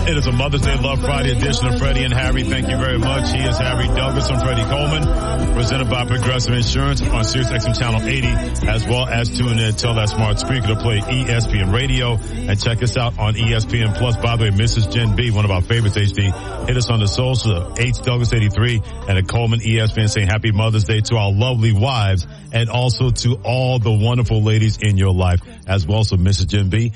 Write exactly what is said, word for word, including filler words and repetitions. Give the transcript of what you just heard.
It is a Mother's Day Love Friday edition of Freddie and Harry. Thank you very much. He is Harry Douglas and Freddie Coleman, presented by Progressive Insurance on Sirius X M Channel eighty, as well as tune in, tell that smart speaker to play E S P N Radio, and check us out on E S P N Plus. By the way, Missus Jen B, one of our favorites, H D, hit us on the social, H Douglas eighty-three, and at Coleman E S P N, saying happy Mother's Day to our lovely wives, and also to all the wonderful ladies in your life, as well. So Missus Jen B,